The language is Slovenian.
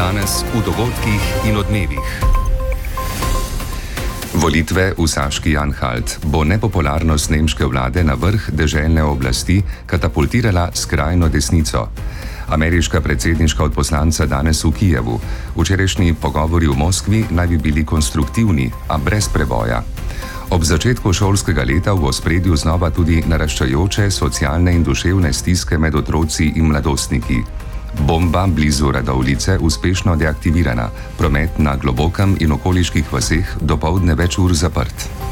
Danes v dogodkih in odmevih. Volitve v Saški-Anhalt bo nepopularnost nemške vlade na vrh deželne oblasti katapultirala skrajno desnico. Ameriška predsedniška odposlanca danes v Kijevu. Včerajšnji pogovori v Moskvi naj bi bili konstruktivni, a brez preboja. Ob začetku šolskega leta v ospredju znova tudi naraščajoče socialne in duševne stiske med otroci in mladostniki. Bomba blizu Radovljice uspešno deaktivirana, promet na Globokem in okoliških vaseh dopoldne več ur zaprt.